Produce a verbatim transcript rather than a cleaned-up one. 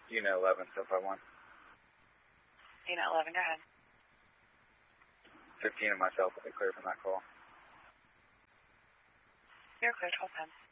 Unit eleven, so five one. Unit eleven, go ahead. fifteen of myself will be clear from that call. You're clear, twelve ten.